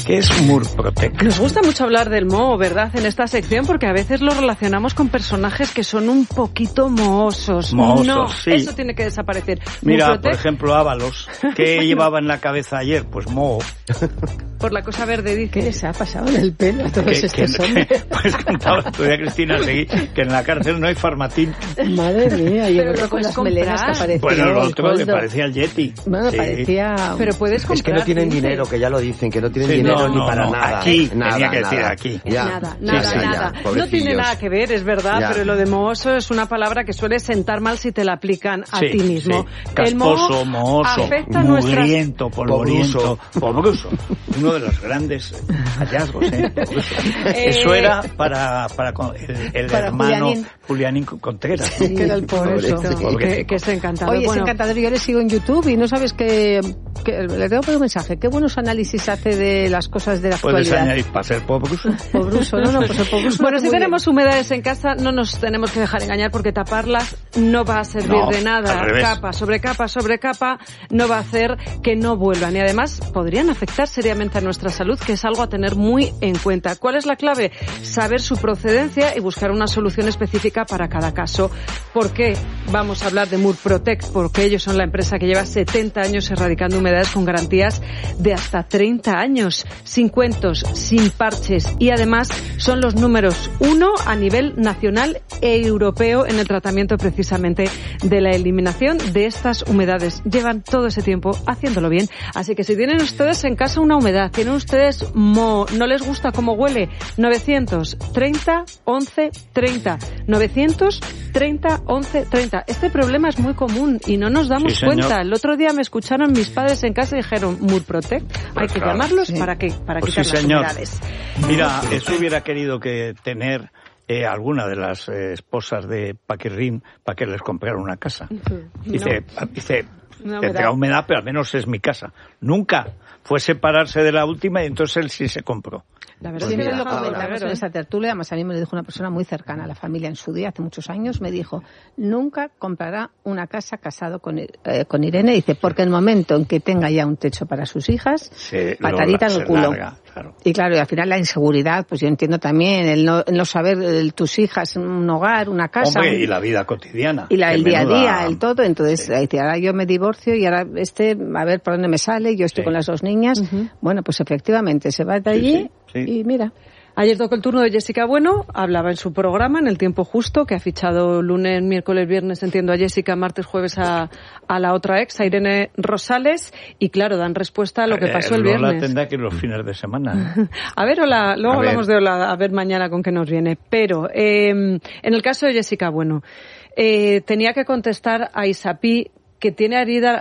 ¿Qué es Murprotec? Nos gusta mucho hablar del moho, ¿verdad?, en esta sección, porque a veces lo relacionamos con personajes que son un poquito mohosos. No, sí. Eso tiene que desaparecer. Mira, Murprotec, por ejemplo, Ábalos. ¿Qué llevaba en la cabeza ayer? Pues moho. por la cosa verde, dice. ¿Qué les ha pasado en el pelo a todos estos hombres? Pues contaba todavía Cristina Seguí que en la cárcel no hay farmatín. Madre mía, y el Pero otro lo con puedes las melenas que comprar. parecía. Bueno, el otro le Coldo. parecía el Yeti. Bueno, Sí. parecía... Pero puedes comprar. Es que no tienen dice. dinero, que ya lo dicen, que no tienen Sí, dinero no, ni para no, nada. aquí, nada, tenía que decir nada. aquí. Ya. Nada, Sí, nada, sí, ya, nada. No pobrecillos. tiene nada que ver, es verdad, Ya. pero lo de mohoso es una palabra que suele sentar mal si te la aplican a Sí, ti mismo. sí. El moho Casposo, mohoso, afecta nuestras... mugriento, polvoriento, pobruso. Uno de los grandes hallazgos, pobruso. Eso era para el Para hermano Julianín. Julianín Contreras. Sí, que era el pobrecito. Que es encantador. Oye, es Bueno, encantador. Yo le sigo en YouTube y no sabes que le tengo por un mensaje. Qué buenos análisis hace de las cosas de la Puedes actualidad. añadir para ser pobruso. Pobruso, no, pues el pobruso. Bueno, lo hace si muy tenemos humedades en casa, no nos tenemos que dejar engañar porque taparlas no va a servir No, de nada. al revés. Capa sobre capa sobre capa no va a hacer que no vuelvan. Y además podrían afectar seriamente a nuestra salud, que es algo a tener muy en cuenta. ¿Cuál es la clave? Saber su procedencia y buscar una solución específica para cada caso. ¿Por qué vamos a hablar de Murprotec? Porque ellos son la empresa que lleva 70 años erradicando humedades con garantías de hasta 30 años, sin cuentos, sin parches, y además son los números 1 a nivel nacional e europeo en el tratamiento precisamente de la eliminación de estas humedades. Llevan todo ese tiempo haciéndolo bien. Así que si tienen ustedes en casa una humedad, tienen ustedes moho, no les gusta cómo huele, 930 11 30. 930 11 30. Este problema es muy común y no nos damos Sí, señor. cuenta. El otro día me escucharon mis padres en casa y dijeron, Murprotec, hay que claro. llamarlos Sí. para Pues quitar sí, las señor. humedades. Mira, eso hubiera querido que tener alguna de las esposas de Paquirrín para que les comprara una casa. Dice, Una tendrá humedad. humedad, pero al menos es mi casa. Nunca fue separarse de la última y entonces él sí se compró. La verdad Pues es que mira, lo lo comentamos comentamos en esa tertulia, además a mí me lo dijo una persona muy cercana a la familia en su día, hace muchos años, me dijo, nunca comprará una casa casado con Irene, dice, porque en el momento en que tenga ya un techo para sus hijas, patadita en el culo. Larga, claro. Y claro, y al final la inseguridad, pues yo entiendo también, el no saber tus hijas, un hogar, una casa. Hombre, y la vida cotidiana. Y el día a menuda- día, el todo. Entonces, dice, ahora yo me divorcio y ahora a ver por dónde me sale, yo estoy Sí. con las dos niñas. Bueno, pues efectivamente, se va de allí sí. y mira. Ayer tocó el turno de Jessica Bueno, hablaba en su programa, en el tiempo justo, que ha fichado lunes, miércoles, viernes, entiendo, a Jessica, martes, jueves a la otra ex, a Irene Rosales, y claro, dan respuesta a lo que pasó el Lola viernes. tendrá que ir los fines de semana. A ver, Ola, luego A ver. hablamos de Ola, a ver mañana con qué nos viene. Pero, en el caso de Jessica Bueno, tenía que contestar a Isapí que tiene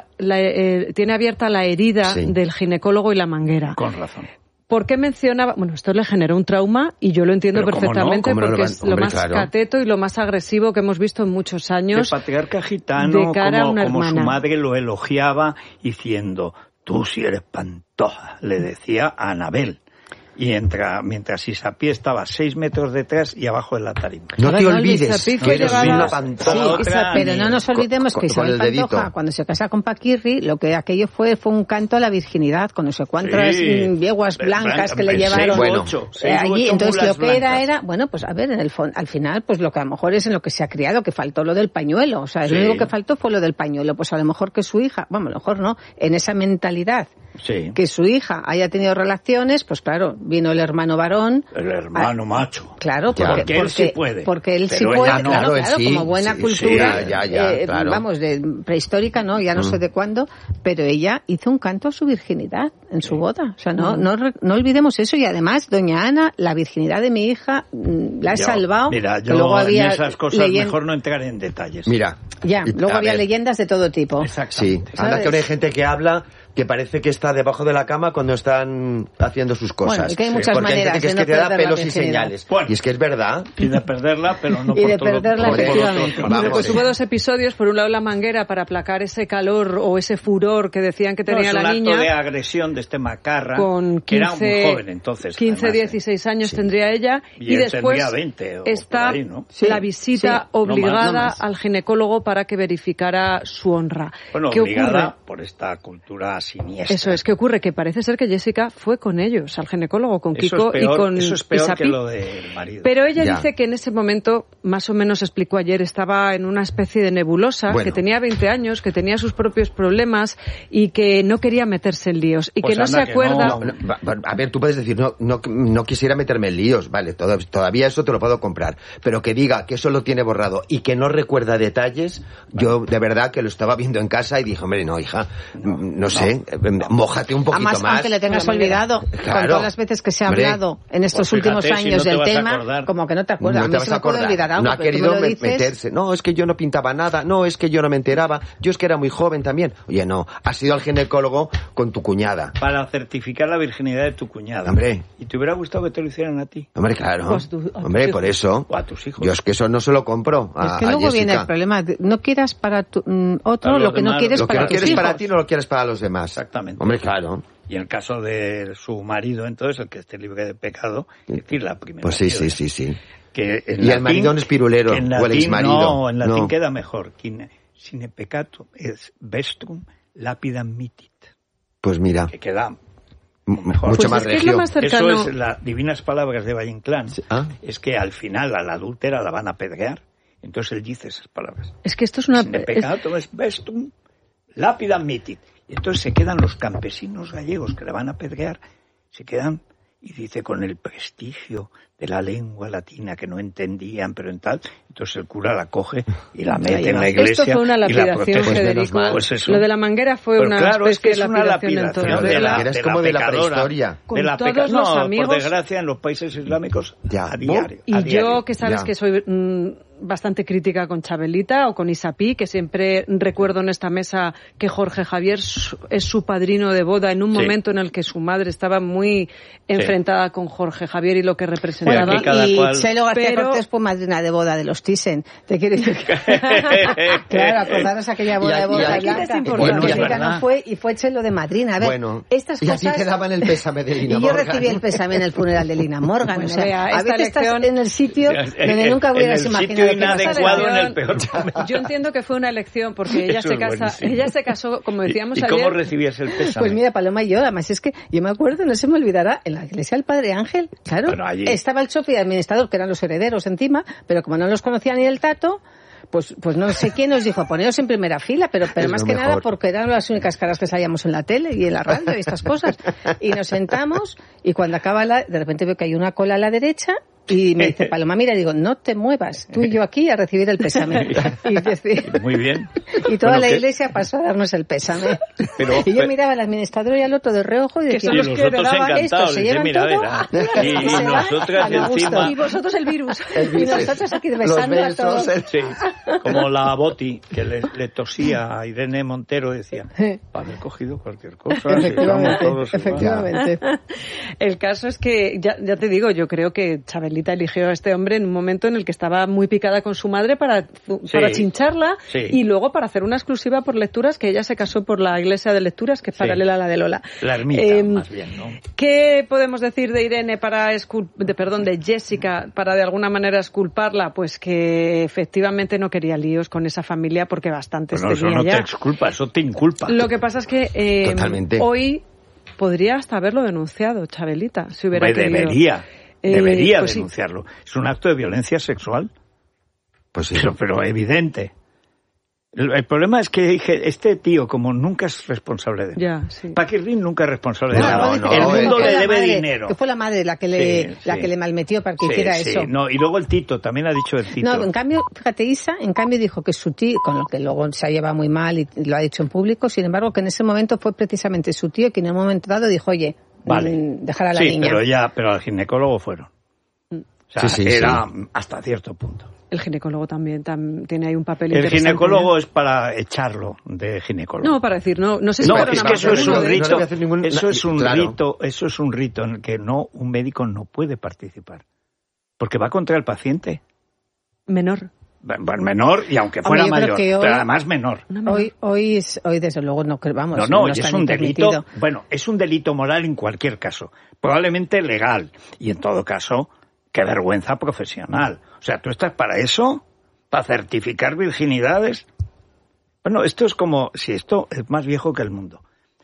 abierta la herida Sí. del ginecólogo y la manguera. Con razón. ¿Por qué mencionaba? Bueno, esto le generó un trauma y yo lo entiendo Pero cómo no, perfectamente cómo no porque lo va- es lo hombre, más claro. cateto y lo más agresivo que hemos visto en muchos años. El patriarca gitano, de cara a una como su hermana. madre lo elogiaba diciendo, tú sí eres pantoja, le decía a Anabel. Y mientras Isapí estaba 6 metros detrás y abajo de la tarima. No A te ver, olvides Isapí que eres llevaba- una Sí, pantoja. otra, pero no nos olvidemos que con Isabel el dedito. Pantoja, cuando se casa con Paquirri, lo que aquello fue un canto a la virginidad, con no sé cuántas Sí. yeguas blancas que le Seis llevaron u Bueno, ocho, allí. Entonces mulas lo que blancas. era, bueno, pues a ver, en el al final, pues lo que a lo mejor es en lo que se ha criado, que faltó lo del pañuelo. O sea, Sí. lo único que faltó fue lo del pañuelo. Pues a lo mejor que su hija, bueno, a lo mejor no, en esa mentalidad, Sí. que su hija haya tenido relaciones, pues claro, vino el hermano varón. El hermano macho. Claro, Ya. porque, Porque él sí puede. porque él sí Pero puede, ella no. claro, Él sí, como buena sí, cultura, sí, ya, claro. vamos, de prehistórica, no, ya no sé de cuándo, pero ella hizo un canto a su virginidad en su boda. O sea, no olvidemos eso. Y además, doña Ana, la virginidad de mi hija, la he salvado. Mira, que yo luego había en esas cosas mejor no entrar en detalles. Mira. Ya, y- luego a había ver, leyendas de todo tipo. Sí, Exactamente. anda ¿Sabes? que ahora hay gente que habla que parece que está debajo de la cama cuando están haciendo sus cosas. Bueno, y que hay muchas Porque maneras hay gente de que no es que te da perder la pelos y virginidad. señales. Bueno. Y es que es verdad. Y de perderla, pero no Y por de todo. perderla, por efectivamente. otros. Vamos. Pues hubo dos episodios, por un lado la manguera para aplacar ese calor o ese furor que decían que tenía es la un acto niña. de agresión de este macarra, Con 15, que era muy joven entonces. 15, además, 16 años tendría ella Y y él después tendría 20 o está por ahí, ¿no? la visita Sí. obligada No más. al ginecólogo para que verificara su honra. Bueno, ¿Qué obligada ocurre? por esta cultura siniestra. Eso es, ¿qué ocurre? Que parece ser que Jessica fue con ellos, al ginecólogo, con Kiko peor, y con eso es peor Isapi. que lo del marido. Pero ella dice que en ese momento, más o menos explicó ayer, estaba en una especie de nebulosa, que tenía 20 años, que tenía sus propios problemas y que no quería meterse en líos. Y Pues que no se acuerda... A ver, tú puedes decir, no quisiera meterme en líos, vale, todavía eso te lo puedo comprar. Pero que diga que eso lo tiene borrado y que no recuerda detalles, yo de verdad que lo estaba viendo en casa y dije, hombre, no, hija, no sé, mójate un poquito Además, más. aunque le tengas olvidado, claro, con todas las veces que se ha hablado en estos pues últimos fíjate, años si no del te vas a tema, acordar. como que no te acuerdas. No a te mí vas se a me puede acordar. olvidar algo, No ha pero tú me querido lo dices. meterse. No, es que yo no pintaba nada. No, es que yo no me enteraba. Yo es que era muy joven también. Oye, no, has ido al ginecólogo con tu cuñada. Para certificar la virginidad de tu cuñada. Hombre. ¿Y te hubiera gustado que te lo hicieran a ti? Hombre, claro. Pues Hombre, por eso. O a tus hijos. Yo es que eso no se lo compro a Es que luego Jessica. viene el problema. No quieras para otro Para lo los que no demás, quieres Lo que para no tus quieres hijos. para ti no lo quieres para los demás. Exactamente. Hombre, claro. Y en el caso de su marido, entonces, el que esté libre de pecado, es decir, la primera. Pues sí, viuda. sí. Que en Y el marido no es pirulero, que en o el latín, exmarido. No, en latín No. queda mejor. Sine peccato es vestrum lapidam mitit. Pues mira, Que queda mucho Pues más es que es regio. lo más cercano. Eso es las divinas palabras de Valle Inclán. ¿Ah? Es que al final a la adúltera la van a apedrear. Entonces él dice esas palabras. Es que esto es una... Sine peccato es vestum lapidam mitit. Y entonces se quedan los campesinos gallegos que la van a apedrear, se quedan, y dice, con el prestigio de la lengua latina que no entendían, pero en tal. Entonces el cura la coge y la mete en la iglesia. Esto fue una y la lapidación, protege. Federico. Pues eso. Lo de la manguera fue Pero una claro, es que especie es de una lapidación en lapidación todo. de la- de es como de la pecadora, prehistoria. Con de la todos peca- los no, amigos. por desgracia, en los países islámicos, Ya. a diario. Y a yo, diario. que sabes Ya. que soy bastante crítica con Chabelita o con Isapi, que siempre recuerdo en esta mesa que Jorge Javier es su padrino de boda en un Sí. momento en el que su madre estaba muy enfrentada con Jorge Javier y lo que representaba. aquí cada y cual- Chelo García Pero- Cortés fue madrina de boda de los Thyssen. Te quiero decir. Claro, acordaros aquella boda de boda y- blanca. es importante. Bueno, es Jessica verdad. no fue y fue Chelo de madrina. A ver, Bueno, estas y cosas. a ti te daban el pésame de Lina Y yo Morgan. recibí el pésame en el funeral de Lina Morgan. Bueno, o sea, vea, a esta veces estás lección- en el sitio donde nunca hubieras en el imaginado sitio que ibas a inadecuado, estar. en el peor momento. Yo entiendo que fue una elección porque ella Eso se es casa, buenísimo. ella se casó, como decíamos ¿Y ayer. cómo recibías el pésame? Pues mira, Paloma y yo, además es que yo me acuerdo, no se me olvidará, en la iglesia del Padre Ángel, claro, Bueno, allí. estaba el chofer y el administrador, que eran los herederos encima, pero como no los conocía ni el tato, pues no sé quién nos dijo, poneros en primera fila, pero Es más lo que nada mejor. porque eran las únicas caras que salíamos en la tele y en la radio y estas cosas. Y nos sentamos y cuando acaba de repente veo que hay una cola a la derecha y me dice Paloma, mira, digo, no te muevas, tú y yo aquí a recibir el pésame. Muy bien. Y toda Bueno, la que- iglesia pasó a darnos el pésame. Pero- y yo miraba al administrador y al otro de reojo y decía, son los Y que los otros heredaban encantados. esto, se dice, llevan mira, todo. verá. Y Y se van nosotras a gusto. encima... Y vosotros el virus. Y nosotros aquí besando a todos. Sí, como la Boti, que le tosía a Irene Montero, decía, haber cogido cualquier cosa. si estamos todos Efectivamente. El caso es que, ya te digo, yo creo que Chabelita eligió a este hombre en un momento en el que estaba muy picada con su madre para chincharla Sí. y luego para hacer una exclusiva por lecturas, que ella se casó por la iglesia de lecturas, que es Sí. paralela a la de Lola. La ermita, más bien, ¿no? ¿Qué podemos decir de Irene de Jessica, para de alguna manera exculparla? Pues que efectivamente no quería líos con esa familia porque bastantes Bueno, eso tenía no ya. te exculpa, eso te inculpa. Lo que pasa es que Totalmente. hoy podría hasta haberlo denunciado Chabelita, si hubiera Hombre, querido. debería pues sí. denunciarlo. Es un acto de violencia sexual, Pues sí. pero evidente. El problema es que este tío, como nunca es responsable de Ya, sí. Paquirrín nunca es responsable de No, nada. no, El no, mundo que le fue la debe madre, dinero. Que fue la madre la que le malmetió para que Sí, hiciera sí, eso. no, y luego el Tito, también ha dicho el Tito. No, en cambio, fíjate, Isa, en cambio dijo que su tío, con lo que luego se lleva muy mal y lo ha dicho en público, sin embargo, que en ese momento fue precisamente su tío quien en un momento dado dijo, oye, dejar a la sí, niña. pero al ginecólogo fueron. O sea, Sí, era hasta cierto punto. El ginecólogo también tiene ahí un papel El interesante. ginecólogo es para echarlo de ginecólogo. No, para decir, no sé si No, fueron es a que eso más es o un menos, no rito, debe hacer ningún- eso es un claro. rito, eso es un rito en el que un médico no puede participar, porque va contra el paciente. menor. Menor, y aunque fuera Hombre, yo creo mayor, que hoy- pero además menor. Hoy desde luego no vamos. No, y está es ni un delito, permitido. bueno, es un delito moral en cualquier caso, probablemente legal, y en todo caso, qué vergüenza profesional. O sea, ¿tú estás para eso? ¿Para certificar virginidades? Bueno, esto es como, si esto es más viejo que el mundo.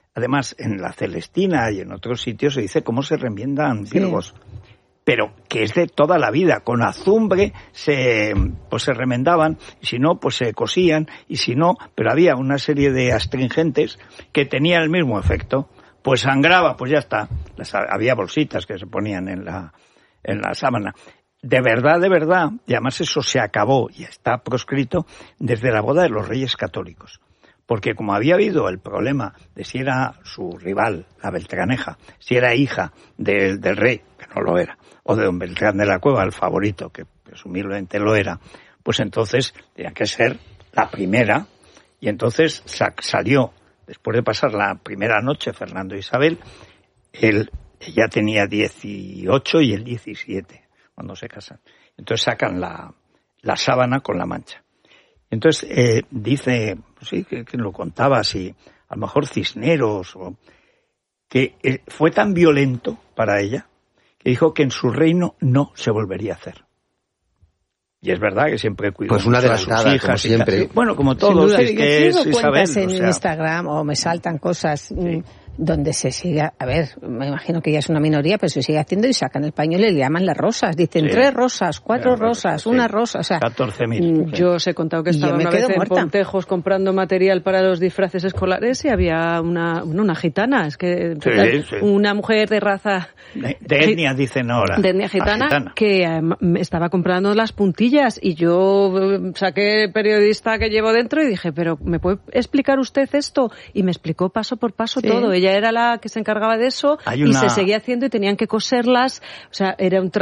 Además, en la Celestina y en otros sitios se dice cómo se remiendan virgos. Pero que es de toda la vida. Con azumbre se remendaban, y si no, pues se cosían, y si no, pero había una serie de astringentes que tenían el mismo efecto. Pues sangraba, pues ya está. Había bolsitas que se ponían en la sábana. De verdad, y además eso se acabó y está proscrito desde la boda de los Reyes Católicos. Porque como había habido el problema de si era su rival, la Beltraneja, si era hija del rey, que no lo era, o de don Beltrán de la Cueva, el favorito, que presumiblemente lo era, pues entonces tenía que ser la primera, y entonces salió, después de pasar la primera noche Fernando e Isabel, ella tenía 18 y él 17, cuando se casan. Entonces sacan la sábana con la mancha. Entonces dice, sí, que lo contaba así, a lo mejor Cisneros, que fue tan violento para ella que dijo que en su reino no se volvería a hacer. Y es verdad que siempre cuidó pues una mucho a sus hijas, como siempre. Bueno, como todos, es que es Isabel. En Instagram o me saltan cosas donde se sigue, a ver, me imagino que ya es una minoría, pero se sigue haciendo y sacan el pañuelo y le llaman las rosas. Dicen 3 rosas, 4 rosas, una rosa, o sea... 14.000. Yo os he contado que estaba una vez en Pontejos comprando material para los disfraces escolares y había una gitana, es que una mujer de raza... De etnia, dicen ahora. De etnia gitana, que estaba comprando las puntillas y yo saqué el periodista que llevo dentro y dije, pero ¿me puede explicar usted esto? Y me explicó paso por paso todo. Ella era la que se encargaba de eso y se seguía haciendo y tenían que coserlas, o sea,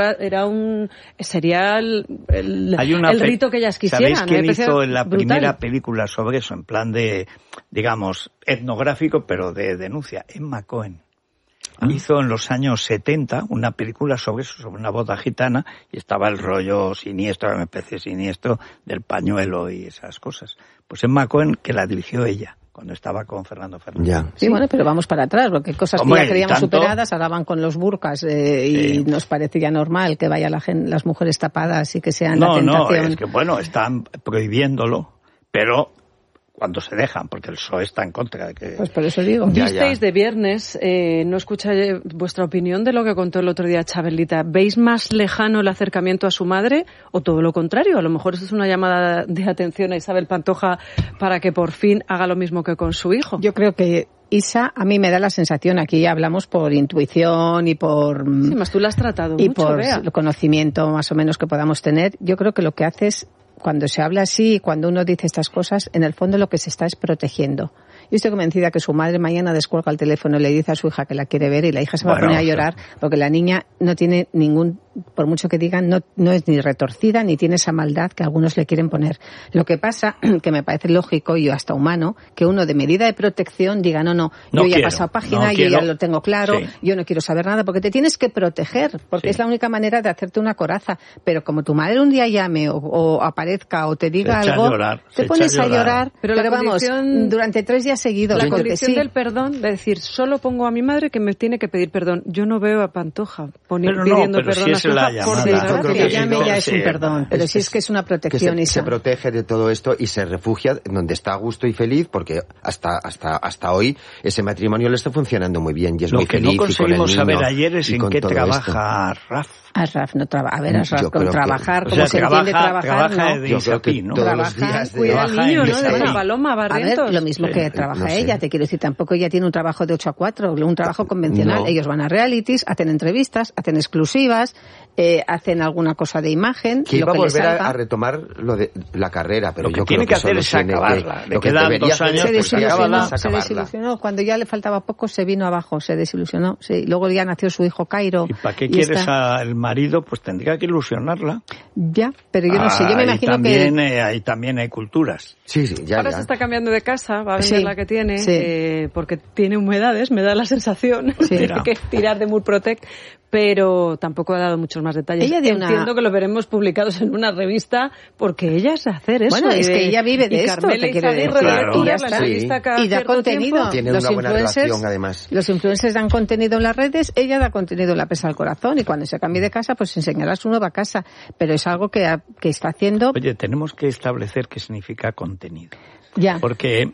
sería el rito que ellas quisieran. ¿Sabéis quién hizo la primera película sobre eso, en plan de, digamos, etnográfico, pero de denuncia? Emma Cohen. Hizo en los años 70 una película sobre eso, sobre una boda gitana, y estaba el rollo siniestro, una especie siniestro del pañuelo y esas cosas. Pues Emma Cohen, que la dirigió ella, cuando estaba con Fernando Fernández. Ya. Sí, bueno, pero vamos para atrás, porque cosas que ya creíamos superadas, ahora van con los burkas y nos parece ya normal que vayan las mujeres tapadas y que sean la tentación. No, es que bueno, están prohibiéndolo, pero cuando se dejan, porque el PSOE está en contra de que... Pues por eso digo. Visteis de viernes, no escuché vuestra opinión de lo que contó el otro día Chabelita. ¿Veis más lejano el acercamiento a su madre o todo lo contrario? A lo mejor eso es una llamada de atención a Isabel Pantoja para que por fin haga lo mismo que con su hijo. Yo creo que Isa, a mí me da la sensación, aquí hablamos por intuición y por... Sí, más tú la has tratado y mucho, por Bea. El conocimiento más o menos que podamos tener. Yo creo que lo que hace es, cuando se habla así, cuando uno dice estas cosas, en el fondo lo que se está es protegiendo. Yo estoy convencida que su madre mañana descuelga el teléfono y le dice a su hija que la quiere ver y la hija se va a poner a llorar porque la niña no tiene ningún, por mucho que digan, no es ni retorcida ni tiene esa maldad que algunos le quieren poner. Lo que pasa, que me parece lógico y hasta humano, que uno de medida de protección diga yo ya he pasado página, yo ya lo tengo claro, yo no quiero saber nada, porque te tienes que proteger, porque es la única manera de hacerte una coraza. Pero como tu madre un día llame o aparezca o te diga algo, te pones a llorar, pero vamos, durante 3 días seguidos. La condición del perdón, de decir, solo pongo a mi madre que me tiene que pedir perdón. Yo no veo a Pantoja pidiendo perdón a su hija por desgracia. Que llame ya es un perdón, pero si es que es una protección. Que se protege de todo esto y se refugia donde está a gusto y feliz, porque hasta hoy ese matrimonio le está funcionando muy bien y es muy feliz. Lo que no conseguimos saber ayer es en qué trabaja Raf. Raf no trabaja. A ver, Raf con trabajar, como se entiende trabajar, ¿no? Yo creo que todos los días cuida al niño, ¿no? De una paloma, Barrientos. A ver, lo mismo que trabaja ella, te quiero decir, tampoco ella tiene un trabajo de 8 a 4, un trabajo convencional. Ellos van a realities, hacen entrevistas, hacen exclusivas, hacen alguna cosa de imagen. Que iba a volver a retomar lo de la carrera, pero yo creo que hacer es acabarla. Le quedan 2 años, se desilusionó. Cuando ya le faltaba poco, se vino abajo, se desilusionó. Sí. Luego ya nació su hijo Cairo. ¿Y para qué quieres al marido? Pues tendría que ilusionarla. Ya, pero yo no sé, yo me imagino también, que... ahí también hay culturas. Sí, ya. Ahora se está cambiando de casa, va a vender la que tiene, porque tiene humedades, me da la sensación. Tiene que tirar de Murprotec, pero tampoco ha dado muchos más detalles. Ella entiendo que lo veremos publicados en una revista, porque ella es hacer eso. Bueno, es que ella vive de esto, te quiero decir. Y da contenido. Tiene una buena relación, además. Los influencers dan contenido en las redes, ella da contenido en la pesa al corazón, y cuando se cambie de casa, pues enseñará su nueva casa. Pero es algo que está haciendo... Oye, tenemos que establecer qué significa contenido. Ya. Porque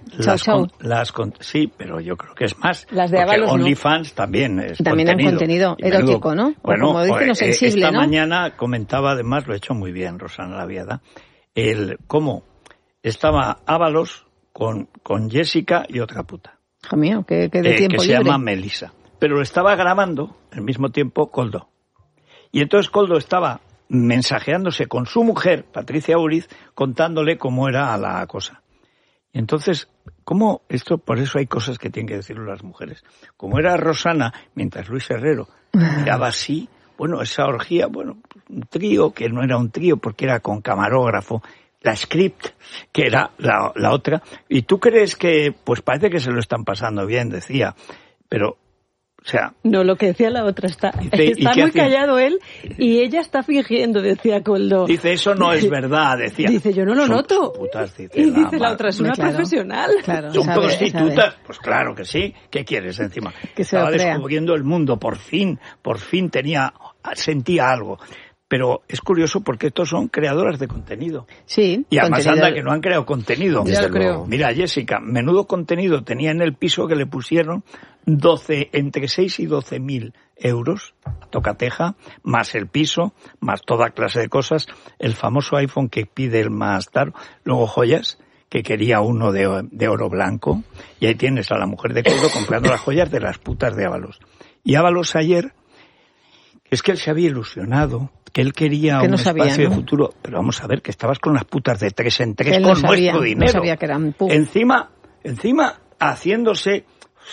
sí, pero yo creo que es más. Las de porque Ábalos OnlyFans también es también contenido. Hay contenido erótico, ¿no? Bueno, como dicen, lo sensible, esta ¿no? mañana comentaba, además, lo ha hecho muy bien Rosana Laviada, cómo estaba Ábalos con Jessica y otra puta. Hijo mío, que de tiempo que libre. se llama Melissa. Pero lo estaba grabando al mismo tiempo Koldo. Y entonces Koldo estaba mensajeándose con su mujer, Patricia Uriz, contándole cómo era la cosa. Y entonces, por eso hay cosas que tienen que decirlo las mujeres. Como era Rosana, mientras Luis Herrero miraba así, bueno, esa orgía, bueno, un trío, que no era un trío porque era con camarógrafo, la script, que era la otra. Y tú crees que, pues parece que se lo están pasando bien, decía, pero... O sea, no, lo que decía la otra está muy callado él y ella está fingiendo, decía Koldo. Dice, eso no es verdad, decía. Dice, yo no lo noto. Putas, dice, y dice la otra, es una profesional. Claro, ¿Son prostitutas? Pues claro que sí. ¿Qué quieres encima? Que estaba descubriendo el mundo, por fin sentía algo. Pero es curioso porque estos son creadoras de contenido. Sí. Y además anda que no han creado contenido. Ya lo creo. Mira, Jessica, menudo contenido tenía en el piso que le pusieron entre 6 y 12.000 euros, tocateja, más el piso, más toda clase de cosas, el famoso iPhone que pide el más caro, luego joyas, que quería uno de oro blanco, y ahí tienes a la mujer de Koldo comprando las joyas de las putas de Ábalos. Y Ábalos ayer, es que él se había ilusionado, que él quería un espacio de futuro, pero vamos a ver, que estabas con las putas de 3 en 3 con nuestro dinero. No sabía que eran Encima haciéndose...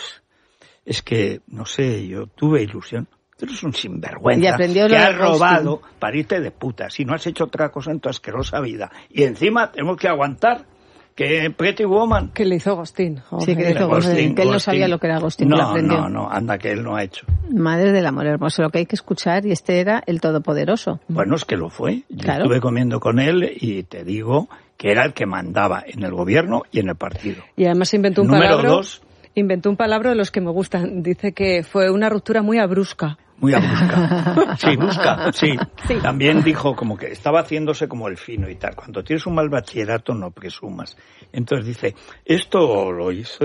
Es que, no sé, yo tuve ilusión. Tú eres un sinvergüenza que has robado para irte de puta. Si no has hecho otra cosa en tu asquerosa vida. Y encima tenemos que aguantar que Pretty Woman... Que le hizo Agustín. Sí, que le hizo Agustín. Que él no sabía lo que era Agustín. No, anda, que él no ha hecho. Madre del amor hermoso, lo que hay que escuchar, y este era el todopoderoso. Bueno, es que lo fue. Yo claro. Estuve comiendo con él y te digo que era el que mandaba en el gobierno y en el partido. Y además inventó un Número palabra... 2... Inventó un palabra de los que me gustan. Dice que fue una ruptura muy abrupta. Muy abrupta. Sí, brusca, sí. También dijo como que estaba haciéndose como el fino y tal. Cuando tienes un mal bachillerato no presumas. Entonces dice, esto lo hizo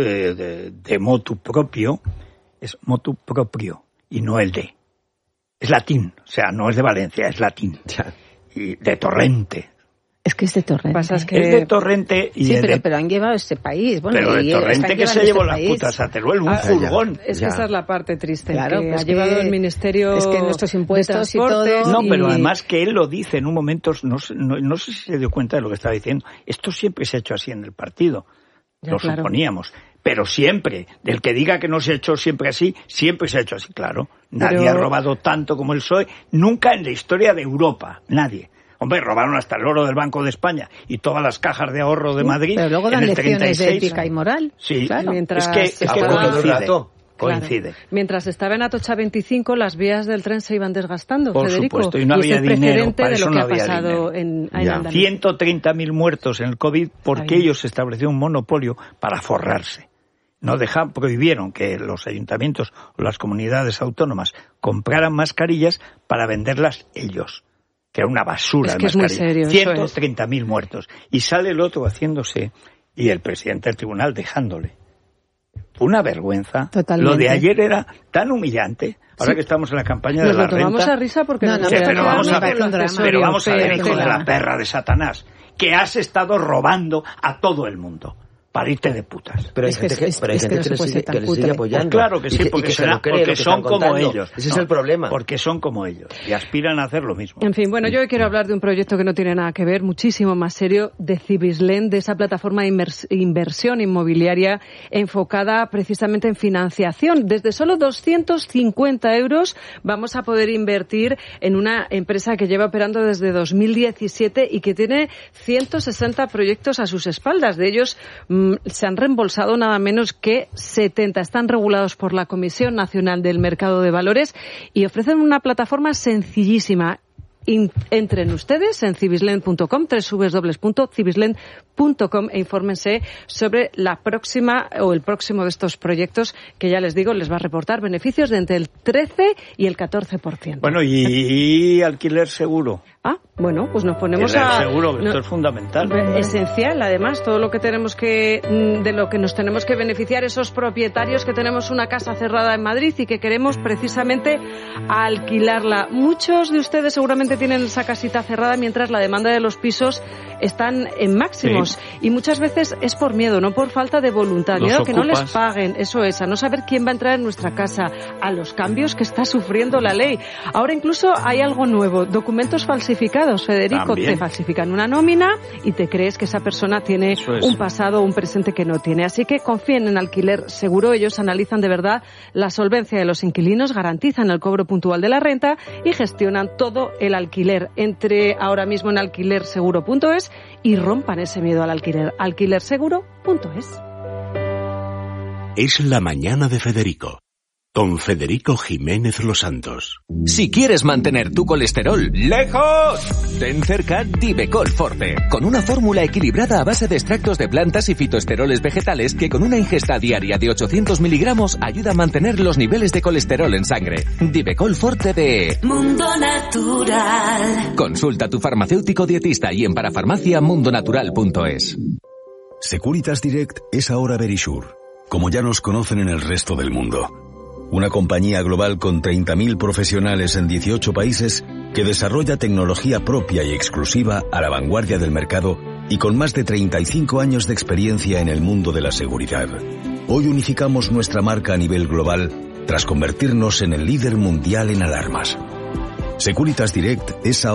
de motu propio, es motu propio y no el de. Es latín, o sea, no es de Valencia, es latín. Y de Torrente. Es que es de Torrente. Es de Torrente y sí, pero han llevado este país. Bueno, pero de Torrente que se llevó las putas a Teruel, un furgón. Es que esa es la parte triste, claro, que ha llevado el Ministerio. Es que nuestros impuestos y todo. No, pero además que él lo dice en un momento, no sé si se dio cuenta de lo que estaba diciendo. Esto siempre se ha hecho así en el partido. Lo suponíamos. Pero siempre, del que diga que no se ha hecho siempre así, siempre se ha hecho así, claro. Nadie ha robado tanto como el PSOE, nunca en la historia de Europa, nadie. Hombre, robaron hasta el oro del Banco de España y todas las cajas de ahorro de Madrid. Pero luego dan en el lecciones 36. de ética y moral. Sí, claro. Mientras es que coincide. Claro. Mientras estaba en Atocha 25, las vías del tren se iban desgastando, por Federico. Supuesto, y no había dinero, para de eso lo que no ha había pasado dinero. En Andalucía. 130.000 muertos en el COVID porque ellos establecieron un monopolio para forrarse. Prohibieron que los ayuntamientos o las comunidades autónomas compraran mascarillas para venderlas ellos. Que era una basura de mascarillas. 130.000 muertos. Y sale el otro haciéndose, y el presidente del tribunal dejándole. Fue una vergüenza. Totalmente. Lo de ayer era tan humillante. Ahora que estamos en la campaña de la renta. Nos lo tomamos a risa porque pero vamos a ver, hijo de la perra de Satanás, que has estado robando a todo el mundo. Para irte de putas. Pero hay gente que les sigue apoyando. Pues claro que sí, porque son como ellos. Ese es el problema. Porque son como ellos y aspiran a hacer lo mismo. En fin, bueno, yo hoy quiero hablar de un proyecto que no tiene nada que ver, muchísimo más serio, de Cibislen, de esa plataforma de inversión inmobiliaria enfocada precisamente en financiación. Desde solo 250 euros vamos a poder invertir en una empresa que lleva operando desde 2017 y que tiene 160 proyectos a sus espaldas. De ellos se han reembolsado nada menos que 70. Están regulados por la Comisión Nacional del Mercado de Valores y ofrecen una plataforma sencillísima. Entren ustedes en cibislen.com, www.cibislen.com e infórmense sobre la próxima o el próximo de estos proyectos que ya les digo les va a reportar beneficios de entre el 13 y el 14%. Bueno, y alquiler seguro. Bueno, pues nos ponemos seguro que esto es fundamental. Esencial, además, todo lo que de lo que nos tenemos que beneficiar esos propietarios que tenemos una casa cerrada en Madrid y que queremos precisamente alquilarla. Muchos de ustedes seguramente tienen esa casita cerrada mientras la demanda de los pisos están en máximos. Sí. Y muchas veces es por miedo, no por falta de voluntad. Miedo a que no les paguen, eso es, a no saber quién va a entrar en nuestra casa, a los cambios que está sufriendo la ley. Ahora incluso hay algo nuevo, documentos falsificados. Federico, también te falsifican una nómina y te crees que esa persona tiene un pasado o un presente que no tiene. Así que confíen en Alquiler Seguro. Ellos analizan de verdad la solvencia de los inquilinos, garantizan el cobro puntual de la renta y gestionan todo el alquiler. Entre ahora mismo en alquilerseguro.es y rompan ese miedo al alquiler. Alquilerseguro.es. Es la mañana de Federico. Con Federico Jiménez Los Santos. Si quieres mantener tu colesterol lejos, ten cerca Divecol Forte, con una fórmula equilibrada a base de extractos de plantas y fitoesteroles vegetales que con una ingesta diaria de 800 miligramos ayuda a mantener los niveles de colesterol en sangre. Divecol Forte de Mundo Natural. Consulta a tu farmacéutico dietista y en parafarmaciamundonatural.es. Securitas Direct es ahora Verisure, como ya nos conocen en el resto del mundo. Una compañía global con 30.000 profesionales en 18 países que desarrolla tecnología propia y exclusiva a la vanguardia del mercado y con más de 35 años de experiencia en el mundo de la seguridad. Hoy unificamos nuestra marca a nivel global tras convertirnos en el líder mundial en alarmas. Securitas Direct es ahora